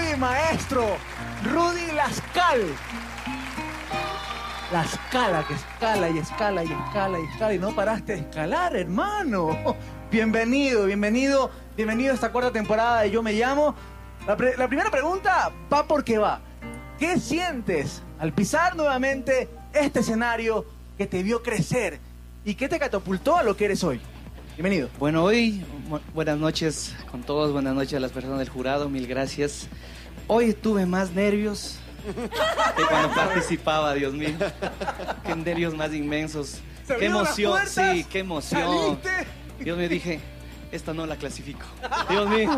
maestro Rudy Lascal. La escala, que escala y escala y escala y escala y no paraste de escalar, hermano. Bienvenido a esta cuarta temporada de Yo Me Llamo. La primera pregunta va porque va. ¿Qué sientes al pisar nuevamente este escenario que te vio crecer y que te catapultó a lo que eres hoy? Bienvenido. Bueno, hoy, buenas noches con todos, buenas noches a las personas del jurado, mil gracias. Hoy tuve más nervios que cuando participaba, Dios mío. Qué nervios más inmensos. Qué emoción, sí, qué emoción. ¿Saliste? Dios mío, dije, esta no la clasifico. Dios mío.